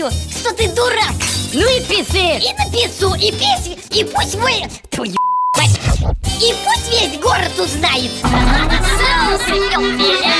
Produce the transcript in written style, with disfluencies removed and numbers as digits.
знаю, что ты дурак. Ну и пиши. И напишу, и пись, и пусть вы... Тьфу, и пусть весь город узнает. Соус идет,